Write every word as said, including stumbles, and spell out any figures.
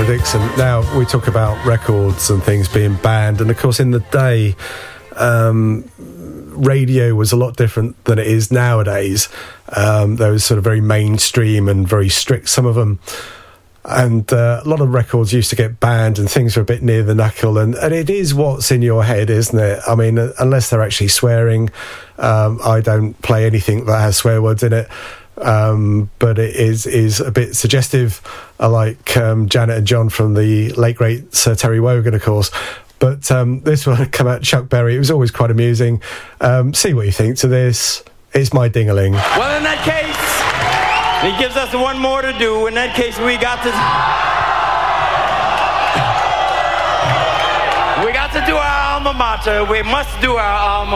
Dixon. Now, we talk about records and things being banned, and of course in the day, um, radio was a lot different than it is nowadays. Um, there was sort of very mainstream and very strict, some of them. And uh, a lot of records used to get banned and things were a bit near the knuckle. And, and it is what's in your head, isn't it? I mean, uh, unless they're actually swearing, um, I don't play anything that has swear words in it. Um, but it is is a bit suggestive. I like um, Janet and John from the late, great Sir Terry Wogan, of course. But um, this one had come out Chuck Berry. It was always quite amusing. Um, see what you think to this. It's My Ding-a-Ling. Well, in that case, he gives us one more to do. In that case, we got to... We got to do our alma mater. We must do our alma